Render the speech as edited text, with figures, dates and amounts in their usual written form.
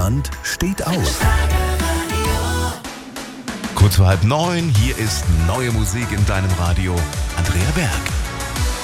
Land steht auf. Kurz vor 8:30, hier ist neue Musik in deinem Radio. Andrea Berg.